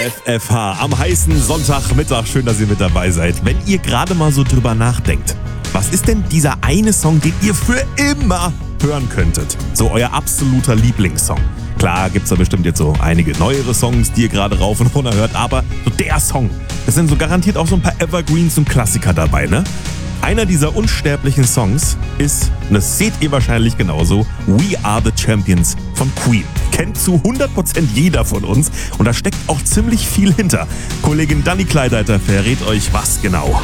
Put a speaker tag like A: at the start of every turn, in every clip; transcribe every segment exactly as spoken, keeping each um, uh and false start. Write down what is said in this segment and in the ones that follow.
A: F F H am heißen Sonntagmittag. Schön, dass ihr mit dabei seid. Wenn ihr gerade mal so drüber nachdenkt, was ist denn dieser eine Song, den ihr für immer hören könntet? So euer absoluter Lieblingssong. Klar gibt's da bestimmt jetzt so einige neuere Songs, die ihr gerade rauf und runter hört, aber so der Song, das sind so garantiert auch so ein paar Evergreens und Klassiker dabei, ne? Einer dieser unsterblichen Songs ist, und das seht ihr wahrscheinlich genauso, We Are The Champions von Queen. Kennt zu hundert Prozent jeder von uns und da steckt auch ziemlich viel hinter. Kollegin Dani Kleideiter verrät euch was genau.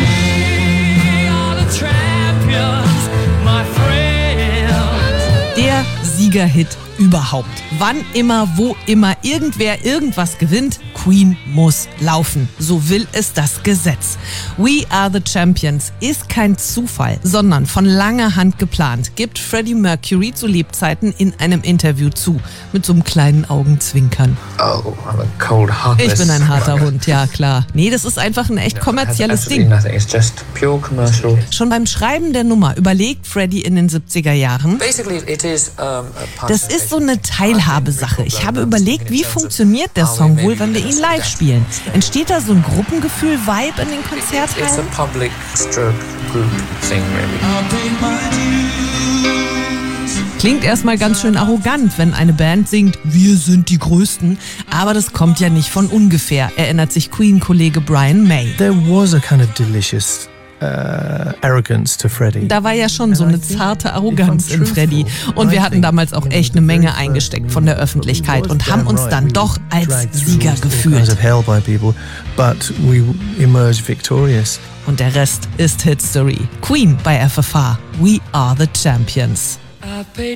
B: Der Siegerhit überhaupt. Wann immer, wo immer, irgendwer irgendwas gewinnt, Queen muss laufen. So will es das Gesetz. We Are The Champions ist kein Zufall, sondern von langer Hand geplant, gibt Freddie Mercury zu Lebzeiten in einem Interview zu, mit so einem kleinen Augenzwinkern.
C: Oh, I'm a cold, heartless.
B: Ich bin ein harter Hund, ja klar. Nee, das ist einfach ein echt kommerzielles Ding.
C: It's just pure commercial.
B: Schon beim Schreiben der Nummer überlegt Freddie in den siebziger Jahren,
C: Basically, it is, um, a
B: das ist so eine Teilhabesache. Ich habe überlegt, wie funktioniert der Song wohl, wenn wir ihn live spielen? Entsteht da so ein Gruppengefühl-Vibe in den
C: It's
B: Konzerthallen?
C: a public stroke group thing, really.
B: Klingt erstmal ganz schön arrogant, wenn eine Band singt, wir sind die Größten. Aber das kommt ja nicht von ungefähr, erinnert sich Queen-Kollege Brian May.
D: There was a kind of delicious uh, arrogance to Freddie.
B: Da war ja schon so eine zarte Arroganz in Freddie. Und wir hatten damals auch echt eine Menge eingesteckt von der Öffentlichkeit und haben uns dann doch als Sieger gefühlt.
D: But we emerged victorious.
B: Und der Rest ist History. Queen bei F F H. We Are The Champions.